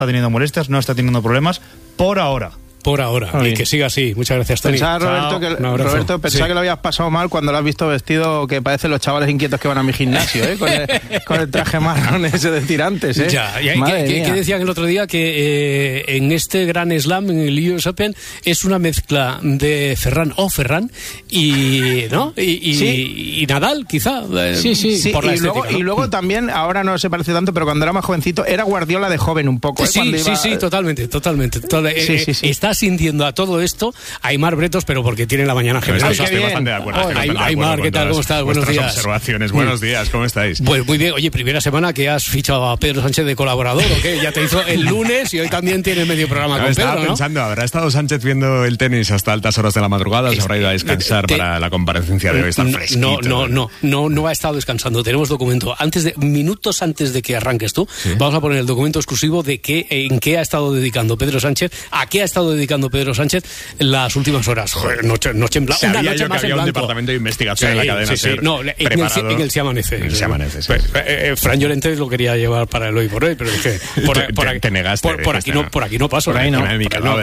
está teniendo molestias, no está teniendo problemas por ahora. Y que siga así. Muchas gracias, Tony. Pensaba, Roberto, pensaba que lo habías pasado mal cuando lo has visto vestido que parecen los chavales inquietos que van a mi gimnasio, con el traje marrón ese de tirantes, ¿Qué decían el otro día? Que en este gran slam, en el US Open, es una mezcla de Ferran y Nadal, quizá. Sí. Por la estética, ¿no? Y luego también, ahora no se parece tanto, pero cuando era más jovencito, era Guardiola de joven un poco. Totalmente. Está sintiendo a todo esto Aimar Bretos, pero porque tiene la mañana generosa. Estoy bastante de acuerdo. Aimar, ¿qué tal? ¿Cómo estás? Buenos días. Observaciones. Buenos días, ¿cómo estáis? Pues muy bien. Oye, primera semana que has fichado a Pedro Sánchez de colaborador, ¿o qué? Ya te hizo el lunes y hoy también tiene medio programa con Pedro, ¿no? Estaba pensando, ¿habrá estado Sánchez viendo el tenis hasta altas horas de la madrugada? ¿Se habrá ido a descansar para la comparecencia de hoy? Está fresquito. No ha estado descansando. Tenemos documento. Minutos antes de que arranques tú, vamos a poner el documento exclusivo de en qué ha estado dedicando Pedro Sánchez, a qué ha estado dedicando Pedro Sánchez las últimas horas. Joder, noche en blanco. Una noche más en blanco. Un departamento de investigación en la cadena. En el Se Amanece. Fran Llorente lo quería llevar para el Hoy por Hoy, pero es que te negaste. Por aquí no paso. Por ahí no.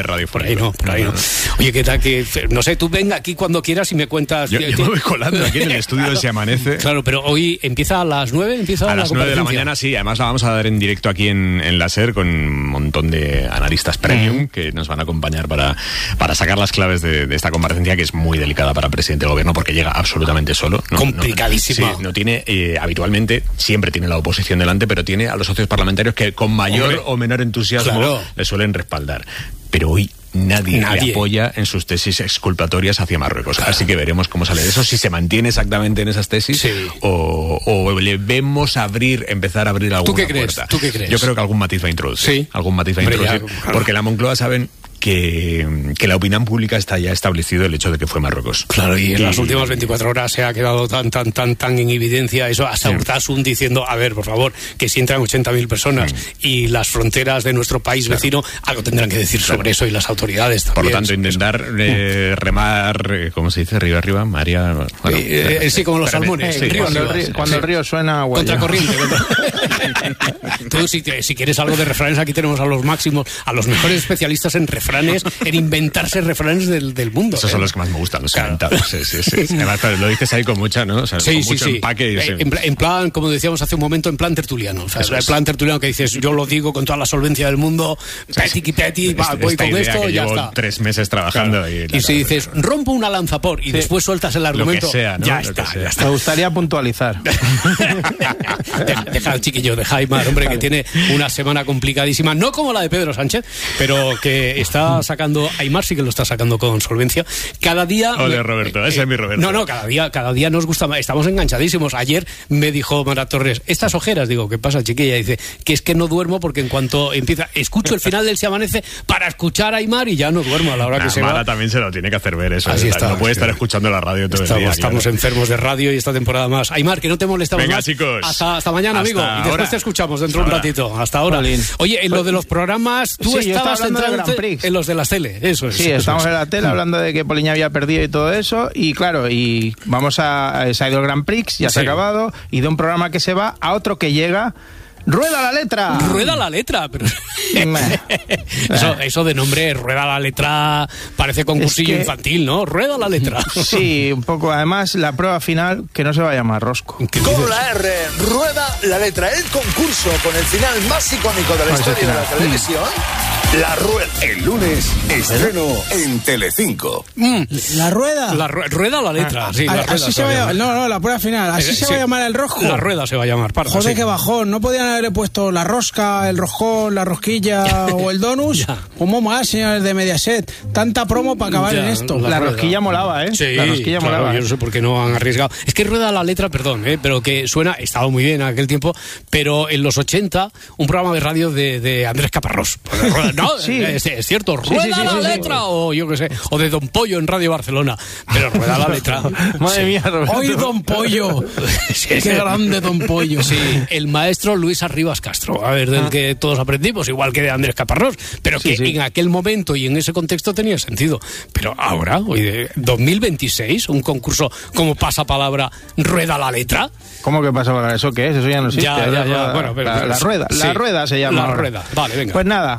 Oye, ¿qué tal? Que no sé, tú venga aquí cuando quieras y me cuentas. Yo me voy colando aquí en el estudio de Se Amanece. Claro, pero hoy empieza a las 9. A las 9 de la mañana, sí. Además la vamos a dar en directo aquí en la SER con un montón de analistas premium que nos van a acompañar para sacar las claves de esta comparecencia, que es muy delicada para el presidente del gobierno porque llega absolutamente solo. Complicadísima. No tiene, habitualmente, siempre tiene la oposición delante, pero tiene a los socios parlamentarios que con mayor o menor entusiasmo le suelen respaldar. Pero hoy nadie le apoya en sus tesis exculpatorias hacia Marruecos. Así que veremos cómo sale de eso, si se mantiene exactamente en esas tesis o le vemos empezar a abrir alguna puerta. ¿Tú qué crees? Yo creo que algún matiz va a introducir. Porque la Moncloa saben que la opinión pública está ya establecido el hecho de que fue Marruecos. Claro, y en las últimas 24 horas se ha quedado tan en evidencia eso, hasta Urtasun diciendo, a ver, por favor, que si entran 80.000 personas y las fronteras de nuestro país vecino, algo tendrán que decir sobre eso, y las autoridades también. Por lo tanto, intentar remar, ¿cómo se dice? Río arriba, María... sí, como los salmones. Cuando el río suena... Contracorriente. Tú, si quieres algo de refranes, aquí tenemos a los máximos, a los mejores especialistas en refranes, en inventarse refranes del mundo. Esos son los que más me gustan, los inventados. Sí. Además, lo dices ahí con mucha, ¿no? O sea, con mucho empaque. En plan, como decíamos hace un momento, en plan tertuliano. O sea, el plan tertuliano que dices, yo lo digo con toda la solvencia del mundo, peti, voy con esto, ya está. 3 meses trabajando. Claro. Y si dices, rompo una lanza por, y después sueltas el argumento, lo que sea, ¿no? ya está. Me gustaría puntualizar. Deja al chiquillo de Aimar, hombre, que tiene una semana complicadísima, no como la de Pedro Sánchez, pero que está sacando, Aimar sí que lo está sacando con solvencia. Cada día... Ole, Roberto, ese es mi Roberto. No, cada día nos gusta más, estamos enganchadísimos. Ayer me dijo Mara Torres, estas ojeras, digo, ¿qué pasa, chiquilla? Dice, que es que no duermo porque en cuanto empieza, escucho el final del Se Amanece para escuchar a Aimar y ya no duermo a la hora que se va. Mara también se lo tiene que hacer ver eso. Así está. No puede estar escuchando la radio todo el día. Estamos enfermos de radio y esta temporada más. Aimar, que no te molestamos más. Chicos. Hasta mañana, amigo. Y después te escuchamos dentro de un ratito. Hasta ahora. Oye, en lo de los programas, tú estabas centrado en los de las tele. Eso es. Sí, estamos en la tele hablando de que Poliña había perdido y todo eso. Y claro, se ha ido el Grand Prix, ya se ha acabado. Y de un programa que se va a otro que llega. ¡Rueda la letra! ¡Rueda la letra! Pero... eso de nombre, Rueda la letra, parece concursillo infantil, ¿no? ¡Rueda la letra! Sí, un poco. Además, la prueba final, que no se va a llamar Rosco. Con la R, Rueda la letra. El concurso con el final más icónico de la historia de la televisión. La Rueda. El lunes, estreno en Telecinco. ¿La Rueda? Rueda la letra. Sí, la así se va a llamar. No, la prueba final. Así se va a llamar el Rosco. La Rueda se va a llamar. Joder, qué bajón. No podían haberle puesto la rosca, el roscón, la rosquilla o el donus. ¿Cómo más, señores de Mediaset? Tanta promo para acabar en esto. La rosquilla molaba, ¿eh? Sí, la rosquilla molaba. Yo no sé por qué no han arriesgado. Es que Rueda la letra, perdón, pero que suena, estaba muy bien en aquel tiempo, pero en los 80, un programa de radio de Andrés Caparrós. No, Sí. es cierto, rueda sí, la letra, o yo qué sé, o de Don Pollo en Radio Barcelona, pero rueda la letra. Madre mía, Roberto. ¡Hoy Don Pollo! ¡Qué grande Don Pollo! Sí, el maestro Luis Arribas Castro, a ver, del que todos aprendimos, igual que de Andrés Caparrós, pero que en aquel momento y en ese contexto tenía sentido. Pero ahora, hoy de 2026, un concurso como Pasapalabra, rueda la letra. ¿Cómo que pasa ahora? ¿Eso qué es? Eso ya no existe. Ya. Bueno, pero, la rueda. sí, La rueda se llama. La ahora. rueda. Vale, venga. Pues nada.